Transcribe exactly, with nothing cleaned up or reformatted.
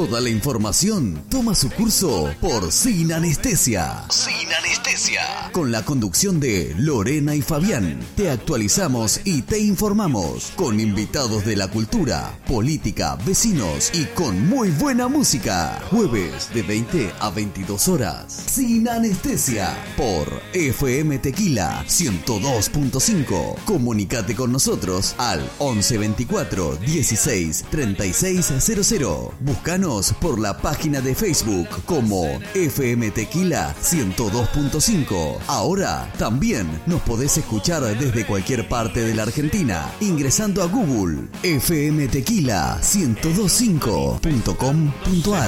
Toda la información toma su curso por Sin Anestesia. Sin Anestesia. Con la conducción de Lorena y Fabián, te actualizamos y te informamos con invitados de la cultura, política, vecinos y con muy buena música. Jueves de veinte a veintidós horas. Sin Anestesia por F M Tequila ciento dos punto cinco. Comunicate con nosotros al once veinticuatro dieciséis treinta y seis cero cero. Búscanos por la página de Facebook como F M Tequila ciento dos punto cinco. Ahora también nos podés escuchar desde cualquier parte de la Argentina ingresando a Google f m tequila ciento veinticinco punto com punto a r.